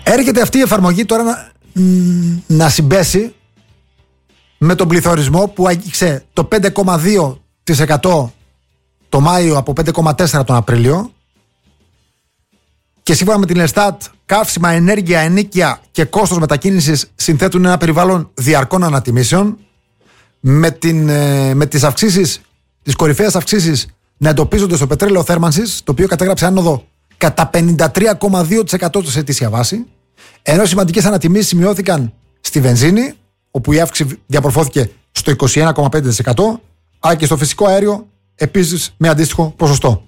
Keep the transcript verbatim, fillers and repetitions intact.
Έρχεται αυτή η εφαρμογή τώρα να, να συμπέσει με τον πληθωρισμό που άγγιξε το πέντε κόμμα δύο τοις εκατό το Μάιο από πέντε κόμμα τέσσερα τοις εκατό τον Απρίλιο, και σύμφωνα με την Ελστάτ, καύσιμα, ενέργεια, ενοίκια και κόστος μετακίνησης συνθέτουν ένα περιβάλλον διαρκών ανατιμήσεων, με, την, με τις αυξήσεις, τις κορυφαίες αυξήσεις να εντοπίζονται στο πετρέλαιο θέρμανσης, το οποίο κατέγραψε άνοδο κατά πενήντα τρία κόμμα δύο τοις εκατό σε ετήσια βάση, ενώ σημαντικές ανατιμήσεις σημειώθηκαν στη βενζίνη, όπου η αύξηση διαμορφώθηκε στο είκοσι ένα κόμμα πέντε τοις εκατό, αλλά και στο φυσικό αέριο επίσης με αντίστοιχο ποσοστό.